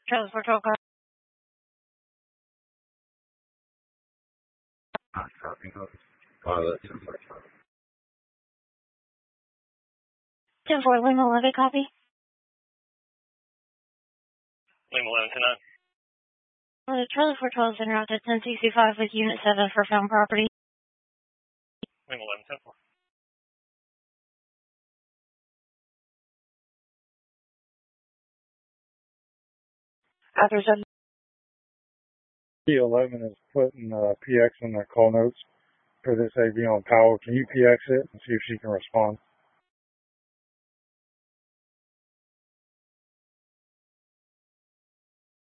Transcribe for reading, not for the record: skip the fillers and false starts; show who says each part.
Speaker 1: Charles Patrol Car.
Speaker 2: Pilot.
Speaker 1: 10-4 Lima 11, copy.
Speaker 3: Lima 11 10-9.
Speaker 1: Charlie 412 is interrupted 1065 with Unit 7 for found property.
Speaker 3: Lima 11 10-4.
Speaker 1: After 7.
Speaker 4: T11 is putting PX in the call notes for this AV on Powell. Can you PX it and see if she can respond?